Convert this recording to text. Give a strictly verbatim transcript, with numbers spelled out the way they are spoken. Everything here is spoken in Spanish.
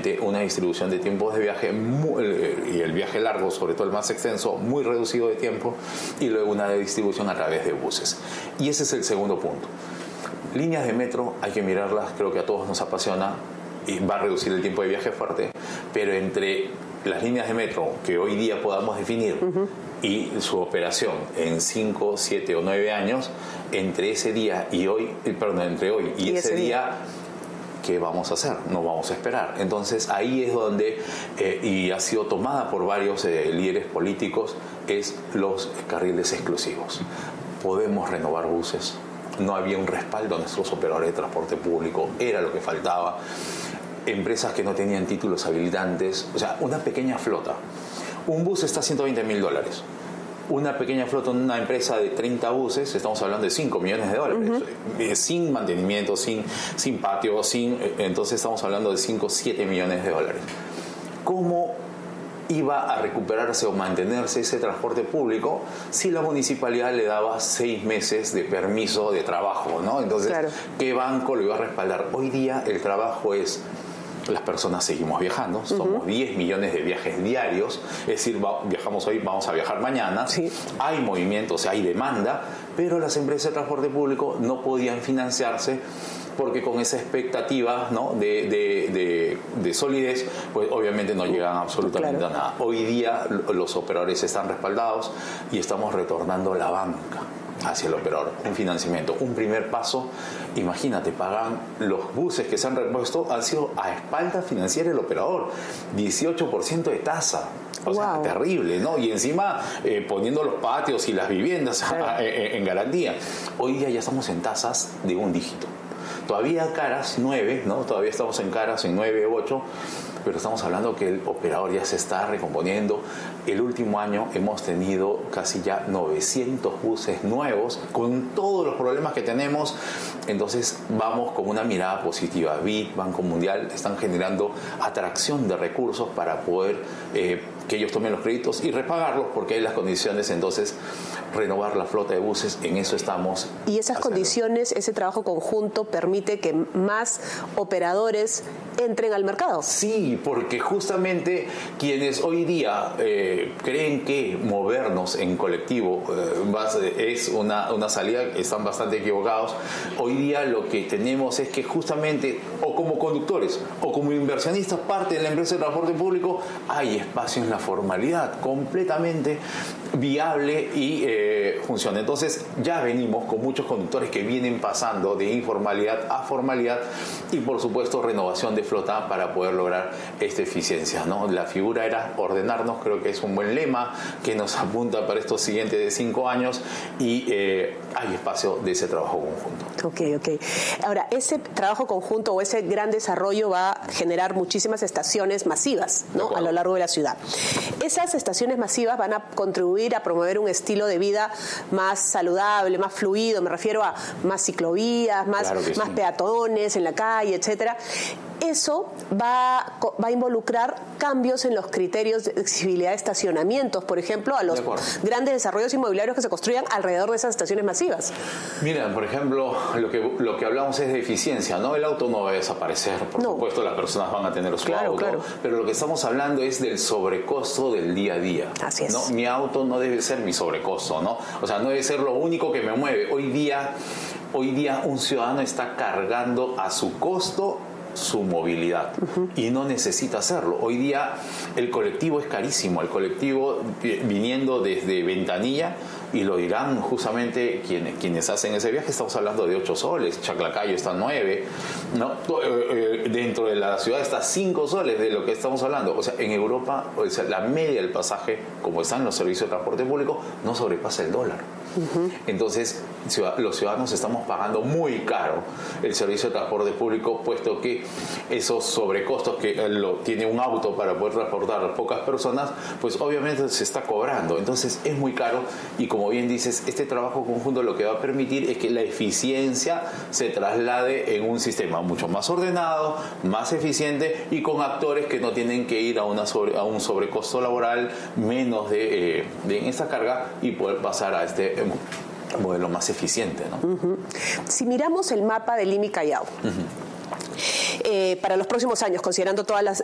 obviamente una distribución de tiempos de viaje muy, y el viaje largo, sobre todo el más extenso, muy reducido de tiempo, y luego una distribución a través de buses. Y ese es el segundo punto. Líneas de metro hay que mirarlas, creo que a todos nos apasiona y va a reducir el tiempo de viaje fuerte, pero entre las líneas de metro que hoy día podamos definir uh-huh. y su operación en cinco, siete o nueve años, entre ese día y hoy, perdón, entre hoy y, y ese, ese día, día ¿qué vamos a hacer? No vamos a esperar. Entonces ahí es donde, eh, y ha sido tomada por varios eh, líderes políticos, es los carriles exclusivos. Podemos renovar buses. No había un respaldo a nuestros operadores de transporte público, era lo que faltaba. Empresas que no tenían títulos habilitantes, o sea, una pequeña flota. Un bus está a ciento veinte mil dólares. Una pequeña flota en una empresa de treinta buses, estamos hablando de cinco millones de dólares, uh-huh. sin mantenimiento, sin, sin patio, sin, entonces estamos hablando de cinco, siete millones de dólares. ¿Cómo iba a recuperarse o mantenerse ese transporte público si la municipalidad le daba seis meses de permiso de trabajo, ¿no? Entonces, claro. ¿qué banco lo iba a respaldar? Hoy día el trabajo es... Las personas seguimos viajando, somos uh-huh. diez millones de viajes diarios, es decir, va, viajamos hoy, vamos a viajar mañana, sí. hay movimiento, o sea, hay demanda, pero las empresas de transporte público no podían financiarse porque con esa expectativa, ¿no? de, de, de, de solidez, pues obviamente no llegan absolutamente claro. a nada. Hoy día los operadores están respaldados y estamos retornando la banca hacia el operador, un financiamiento, un primer paso. Imagínate, pagan los buses que se han repuesto, han sido a espalda financiera del operador, dieciocho por ciento de tasa. O wow. sea, terrible, ¿no? Y encima eh, poniendo los patios y las viviendas claro. a, a, en garantía. Hoy día ya estamos en tasas de un dígito. Todavía caras, nueve, ¿no? Todavía estamos en caras en nueve, ocho, pero estamos hablando que el operador ya se está recomponiendo. El último año hemos tenido casi ya novecientos buses nuevos, con todos los problemas que tenemos. Entonces vamos con una mirada positiva. B I D, Banco Mundial, están generando atracción de recursos para poder eh, que ellos tomen los créditos y repagarlos, porque hay las condiciones. Entonces, renovar la flota de buses, en eso estamos. Y esas haciendo. condiciones, ese trabajo conjunto permite que más operadores entren al mercado. Sí, porque justamente quienes hoy día eh, creen que movernos en colectivo eh, es una, una salida, están bastante equivocados. Hoy día lo que tenemos es que justamente, o como conductores, o como inversionistas, parte de la empresa de transporte público, hay espacio en la formalidad, completamente viable y eh, funciona. Entonces ya venimos con muchos conductores que vienen pasando de informalidad a formalidad y por supuesto renovación de flota para poder lograr esta eficiencia, ¿no? La figura era ordenarnos, creo que es un buen lema que nos apunta para estos siguientes de cinco años y eh, hay espacio de ese trabajo conjunto. Ok, ok. Ahora, ese trabajo conjunto o ese gran desarrollo va a generar muchísimas estaciones masivas, ¿no? A lo largo de la ciudad. Esas estaciones masivas van a contribuir a promover un estilo de vida más saludable, más fluido, me refiero a más ciclovías, más, claro más sí. peatones en la calle, etcétera. Eso va, va a involucrar cambios en los criterios de accesibilidad de estacionamientos, por ejemplo, a los grandes desarrollos inmobiliarios que se construyan alrededor de esas estaciones masivas. Mira, por ejemplo, lo que, lo que hablamos es de eficiencia, ¿no? El auto no va a desaparecer, por no. supuesto, las personas van a tener su claro, auto, claro. pero lo que estamos hablando es del sobrecosto del día a día. Así es. ¿no? Mi auto no debe ser mi sobrecosto, ¿no? O sea, no debe ser lo único que me mueve. Hoy día, hoy día un ciudadano está cargando a su costo su movilidad uh-huh. y no necesita hacerlo. Hoy día el colectivo es carísimo, el colectivo viniendo desde Ventanilla, y lo dirán justamente quienes, quienes hacen ese viaje, estamos hablando de ocho soles, Chaclacayo está nueve, ¿no? Dentro de la ciudad está cinco soles de lo que estamos hablando. O sea, en Europa, o sea, la media del pasaje, como están los servicios de transporte público, no sobrepasa el dólar. Uh-huh. Entonces, los ciudadanos estamos pagando muy caro el servicio de transporte público, puesto que esos sobrecostos que lo, tiene un auto para poder transportar a pocas personas, pues obviamente se está cobrando. Entonces es muy caro y, como bien dices, este trabajo conjunto lo que va a permitir es que la eficiencia se traslade en un sistema mucho más ordenado, más eficiente y con actores que no tienen que ir a, una sobre, a un sobrecosto laboral, menos de, eh, de esta carga, y poder pasar a este modelo más eficiente, ¿no? Uh-huh. Si miramos el mapa de Lima y Callao, uh-huh. Eh, para los próximos años, considerando todas las